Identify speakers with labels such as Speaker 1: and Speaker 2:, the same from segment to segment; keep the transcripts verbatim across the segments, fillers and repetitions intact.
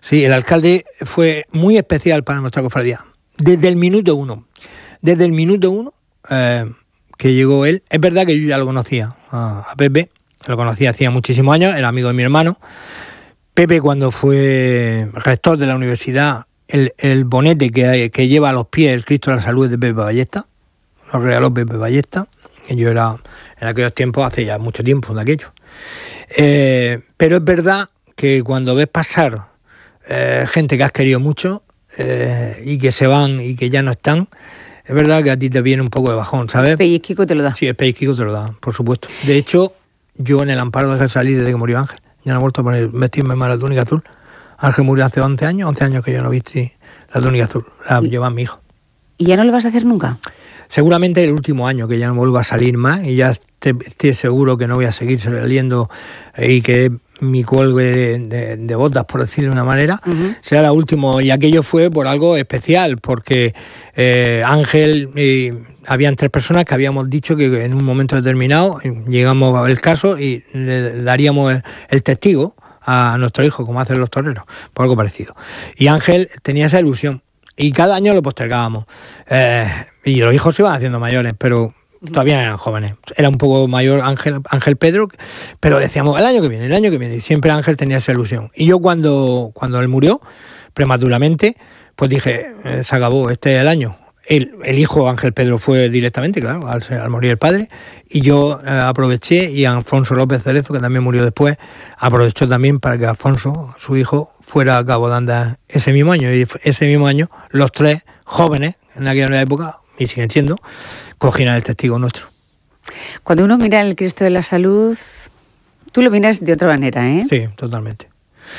Speaker 1: Sí, el alcalde fue muy especial para nuestra cofradía. Desde el minuto uno. Desde el minuto uno eh, que llegó él. Es verdad que yo ya lo conocía a, a Pepe. Lo conocía hacía muchísimos años. Era amigo de mi hermano. Pepe, cuando fue rector de la universidad, el, el bonete que, que lleva a los pies el Cristo de la Salud es de Pepe Ballesta. Lo regaló Pepe Ballesta. Que yo era, en aquellos tiempos, hace ya mucho tiempo de aquello. Eh, pero es verdad que cuando ves pasar eh, gente que has querido mucho eh, y que se van y que ya no están, es verdad que a ti te viene un poco de bajón, ¿sabes?
Speaker 2: El pellizquico te lo da.
Speaker 1: Sí, el pellizquico te lo da, por supuesto. De hecho, yo en el amparo dejé salir desde que murió Ángel. Ya no he vuelto a poner, vestirme más la túnica azul. Ángel murió hace once años, once años que yo no vistí la túnica azul. La lleva mi hijo.
Speaker 2: ¿Y ya no lo vas a hacer nunca?
Speaker 1: Seguramente el último año que ya no vuelva a salir más y ya esté, esté seguro que no voy a seguir saliendo y que mi cuelgue de, de, de botas, por decirlo de una manera, uh-huh. será la última. Y aquello fue por algo especial, porque eh, Ángel, eh, habían tres personas que habíamos dicho que en un momento determinado llegamos al caso y le daríamos el, el testigo a nuestro hijo, como hacen los toreros, por algo parecido. Y Ángel tenía esa ilusión. Y cada año lo postergábamos. Eh, y los hijos se iban haciendo mayores, pero todavía eran jóvenes. Era un poco mayor Ángel, Ángel Pedro, pero decíamos, el año que viene, el año que viene. Y siempre Ángel tenía esa ilusión. Y yo cuando, cuando él murió, prematuramente, pues dije, eh, se acabó, este es el año. El, el hijo Ángel Pedro fue directamente, claro, al, al morir el padre. Y yo eh, aproveché, y Alfonso López Cerezo, que también murió después, aprovechó también para que Alfonso, su hijo, fuera a Cabo de Anda ese mismo año. Y ese mismo año, los tres jóvenes, en aquella época, y siguen siendo, cogieron el testigo nuestro.
Speaker 2: Cuando uno mira el Cristo de la Salud, tú lo miras de otra manera, ¿eh?
Speaker 1: Sí, totalmente.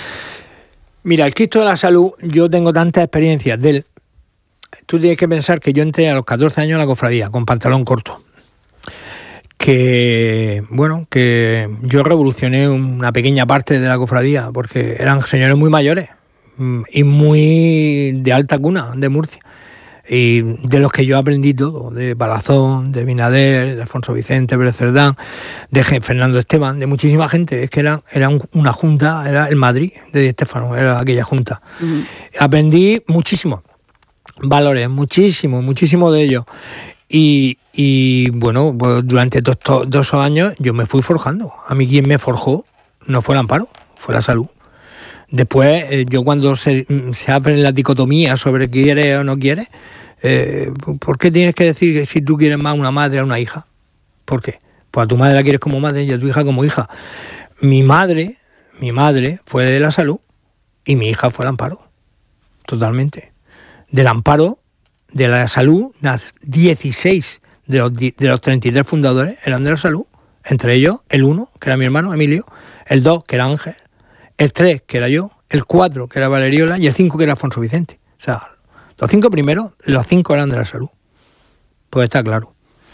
Speaker 1: Mira, el Cristo de la Salud, yo tengo tantas experiencias de él. Tú tienes que pensar que yo entré a los catorce años a la cofradía, con pantalón corto. Que, bueno, que yo revolucioné una pequeña parte de la cofradía, porque eran señores muy mayores y muy de alta cuna, de Murcia. Y de los que yo aprendí todo, de Palazón, de Binader, de Alfonso Vicente, Pérez Cerdán, de Fernando Esteban, de muchísima gente. Es que era, era una junta, era el Madrid de Di Stéfano, era aquella junta. Uh-huh. Aprendí muchísimo, valores, muchísimo, muchísimo de ellos. Y, y bueno, pues durante todos estos dos años yo me fui forjando. A mí quien me forjó no fue el amparo, fue la salud. Después, eh, yo cuando se, se abre la dicotomía sobre quiere o no quiere, eh, ¿por qué tienes que decir que si tú quieres más a una madre o a una hija? ¿Por qué? Pues a tu madre la quieres como madre y a tu hija como hija. Mi madre, mi madre fue de la salud y mi hija fue el amparo, totalmente. Del amparo, de la salud, las dieciséis de los, de los treinta y tres fundadores eran de la salud, entre ellos el uno, que era mi hermano Emilio, el dos, que era Ángel, el tres, que era yo, el cuatro, que era Valeriola, y el cinco, que era Alfonso Vicente. O sea, los cinco primeros, los cinco eran de la salud. Pues está claro.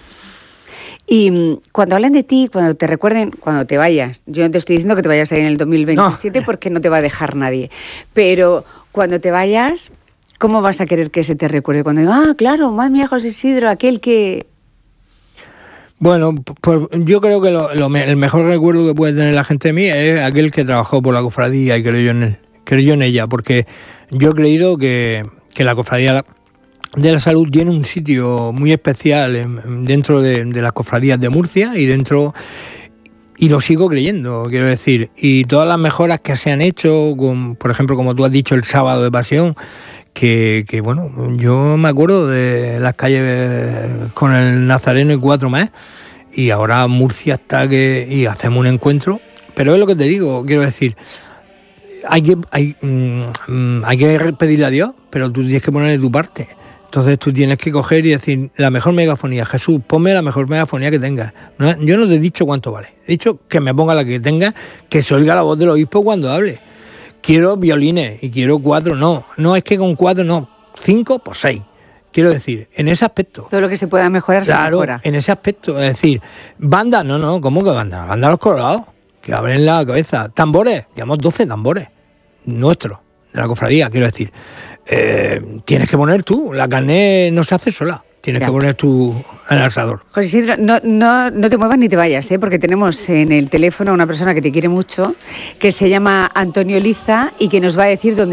Speaker 2: Y cuando hablan de ti, cuando te recuerden, cuando te vayas, yo no te estoy diciendo que te vayas a ir en el dos mil veintisiete no. porque no te va a dejar nadie, pero cuando te vayas, ¿cómo vas a querer que se te recuerde? Cuando digo, ah, claro, madre mía, José Isidro, aquel que...
Speaker 1: Bueno, pues yo creo que lo, lo, el mejor recuerdo que puede tener la gente de mí es aquel que trabajó por la cofradía y creyó en él, creyó en ella, porque yo he creído que, que la cofradía de la salud tiene un sitio muy especial en, dentro de, de las cofradías de Murcia y dentro... Y lo sigo creyendo, quiero decir. Y todas las mejoras que se han hecho, con, por ejemplo, como tú has dicho, el sábado de pasión, que, que bueno, yo me acuerdo de las calles con el Nazareno y cuatro más, y ahora Murcia está que... y hacemos un encuentro. Pero es lo que te digo, quiero decir, hay que, hay, mm, hay que pedirle a Dios, pero tú tienes que ponerle tu parte. Entonces tú tienes que coger y decir, la mejor megafonía, Jesús, ponme la mejor megafonía que tengas. No, yo no te he dicho cuánto vale, he dicho que me ponga la que tenga, que se oiga la voz del obispo cuando hable. Quiero violines y quiero cuatro, no, no es que con cuatro no, cinco por seis. Quiero decir, en ese aspecto.
Speaker 2: Todo lo que se pueda mejorar
Speaker 1: claro,
Speaker 2: se mejora.
Speaker 1: En ese aspecto, es decir, banda, no, no, ¿cómo que banda? Banda los colorados, que abren la cabeza. Tambores, llevamos doce tambores nuestros, de la cofradía, quiero decir. Eh, tienes que poner tú, la carne no se hace sola, tienes ya. que poner tú el asador.
Speaker 2: José Isidro, no, no, no te muevas ni te vayas, ¿eh? Porque tenemos en el teléfono a una persona que te quiere mucho, que se llama Antonio Liza y que nos va a decir dónde